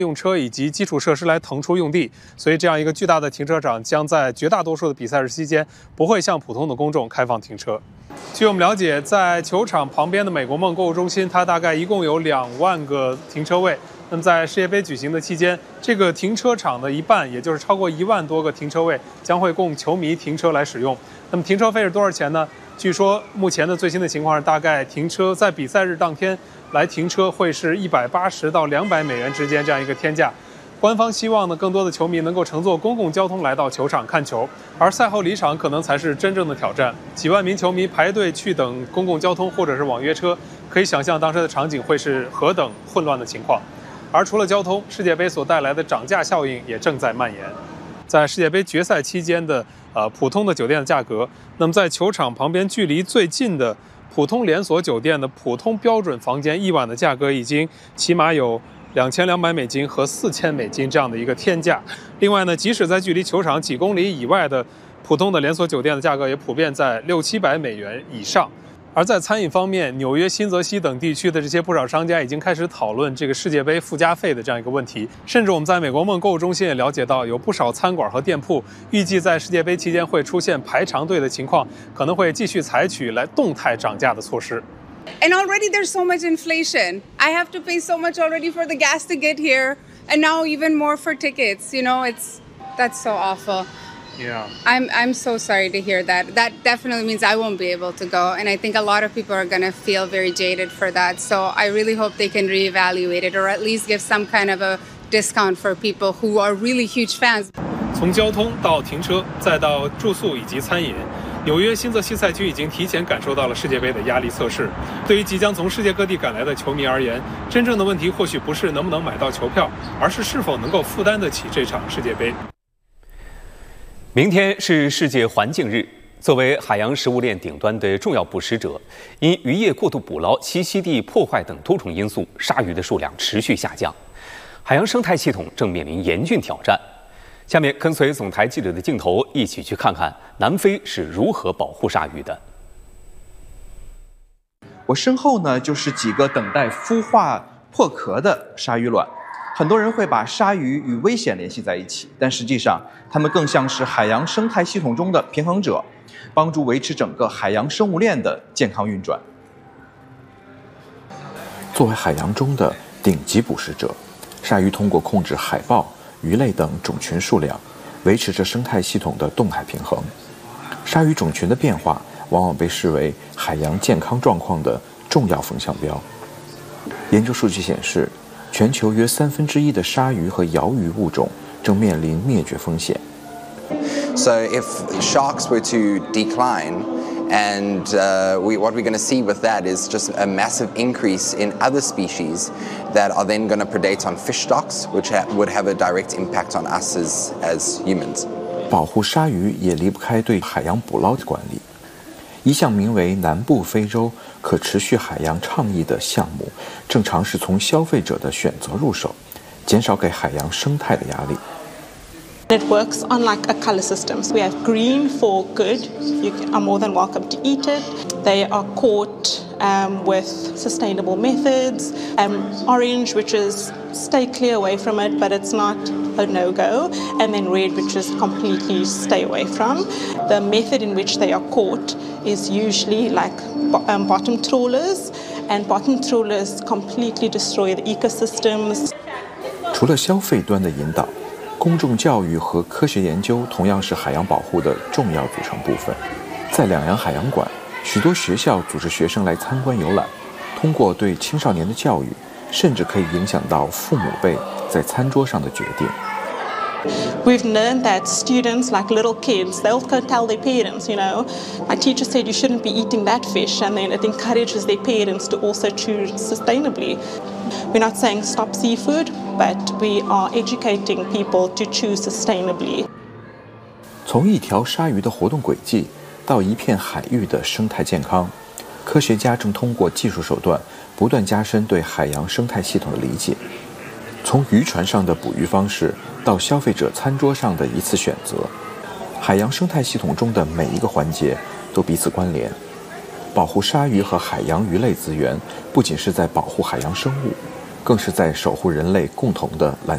用车以及基础设施来腾出用地，所以这样一个巨大的停车场将在绝大多数的比赛日期间不会向普通的公众开放停车。据我们了解，在球场旁边的美国梦购物中心，它大概一共有2万个停车位。那么在世界杯举行的期间，这个停车场的一半，也就是超过1万多个停车位，将会供球迷停车来使用。那么停车费是多少钱呢？据说目前的最新的情况是，大概停车在比赛日当天来停车会是180到200美元之间这样一个天价。官方希望呢，更多的球迷能够乘坐公共交通来到球场看球，而赛后离场可能才是真正的挑战。几万名球迷排队去等公共交通或者是网约车，可以想象当时的场景会是何等混乱的情况。而除了交通，世界杯所带来的涨价效应也正在蔓延。在世界杯决赛期间的普通的酒店的价格，那么在球场旁边距离最近的普通连锁酒店的普通标准房间1晚的价格已经起码有2200美金和4000美金这样的一个天价。另外呢，即使在距离球场几公里以外的普通的连锁酒店的价格也普遍在600-700美元以上。而在餐饮方面，纽约、新泽西等地区的这些不少商家已经开始讨论这个世界杯附加费的这样一个问题。甚至我们在美国梦购物中心也了解到，有不少餐馆和店铺预计在世界杯期间会出现排长队的情况，可能会继续采取来动态涨价的措施。 And already there's so much inflation. I have to pay so much already for the gas to get here, and now even more for tickets. You know, that's so awful. Yeah. I'm so sorry to hear that. That definitely means I won't be able to go, and I think a lot of people are going to feel very jaded for that. So I really hope they can reevaluate it, or at least give some kind of a discount for people who are really huge fans. 从交通到停车，再到住宿以及餐饮，纽约新泽西赛区已经提前感受到了世界杯的压力测试。对于即将从世界各地赶来的球迷而言，真正的问题或许不是能不能买到球票，而是是否能够负担得起这场世界杯。 明天是世界环境日，作为海洋食物链顶端的重要捕食者，因渔业过度捕捞、栖息地破坏等多种因素，鲨鱼的数量持续下降，海洋生态系统正面临严峻挑战。下面跟随总台记者的镜头，一起去看看南非是如何保护鲨鱼的。 我身后呢，就是几个等待孵化破壳的鲨鱼卵。很多人会把鲨鱼与危险联系在一起，但实际上，它们更像是海洋生态系统中的平衡者，帮助维持整个海洋生物链的健康运转。 作为海洋中的顶级捕食者，鲨鱼通过控制海豹、鱼类等种群数量，维持着生态系统的动海平衡。鲨鱼种群的变化往往被视为海洋健康状况的重要风向标。研究数据显示，全球约1/3的鲨鱼和鳐鱼物种正面临灭绝风险。 So if sharks were to decline, and what we're going to see with that is just a massive increase in other species that are then going to predate on fish stocks, which would have a direct impact on us as humans. 保护鲨鱼也离不开对海洋捕捞的管理。一项名为南部非洲可持续海洋倡议的项目，正尝试从消费者的选择入手，减少给海洋生态的压力。 It works on like a color system. So we have green for good. You are more than welcome to eat it. They are caught with sustainable methods. Orange, which is stay clear away from it, but it's not a no-go. And then red, which is completely stay away from. The method in which they are caught is usually like bottom trawlers, and bottom trawlers completely destroy the ecosystems. 除了消费端的引导，公众教育和科学研究同样是海洋保护的重要组成部分。在两洋海洋馆，许多学校组织学生来参观游览，通过对青少年的教育，甚至可以影响到父母辈在餐桌上的决定。 We've learned that students, like little kids, they'll go tell their parents, you know, my teacher said you shouldn't be eating that fish, and then it encourages their parents to also choose sustainably. We're not saying stop seafood, but we are educating people to choose sustainably. 从一条鲨鱼的活动轨迹到一片海域的生态健康，科学家正通过技术手段不断加深对海洋生态系统的理解。从渔船上的捕鱼方式到消费者餐桌上的一次选择，海洋生态系统中的每一个环节都彼此关联。保护鲨鱼和海洋鱼类资源，不仅是在保护海洋生物，更是在守护人类共同的蓝